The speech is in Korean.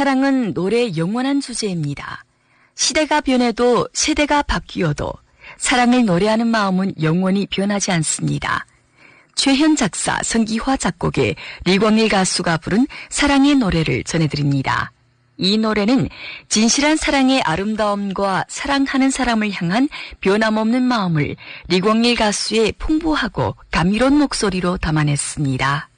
사랑은 노래의 영원한 주제입니다. 시대가 변해도 세대가 바뀌어도 사랑을 노래하는 마음은 영원히 변하지 않습니다. 최현 작사, 성기화 작곡의 리광일 가수가 부른 사랑의 노래를 전해드립니다. 이 노래는 진실한 사랑의 아름다움과 사랑하는 사람을 향한 변함없는 마음을 리광일 가수의 풍부하고 감미로운 목소리로 담아냈습니다.